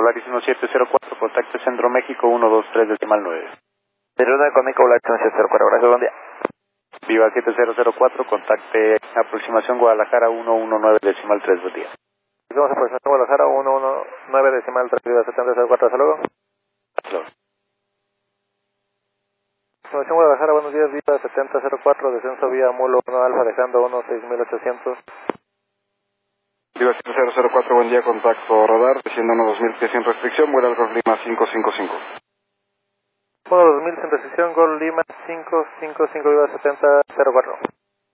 Volaris 1704, contacte Centro México 123 decimal 9. 09 con México Volaris 1704, gracias, buen día. Viva 7004, contacte aproximación Guadalajara 119 decimal 3, buen día. Vamos a aproximación Guadalajara 119 decimal 3, Viva 7004, hasta luego. Hasta luego. Aproximación Guadalajara, buenos días, Viva 7004, descenso vía Mulo 1 Alfa, dejando 16800. Viva 7004, buen día, contacto radar, desciendo 12000 pies sin restricción, vuela al Golf Lima 555. Bueno, 2000 sin restricción, Gol Lima 555, Viva 7004.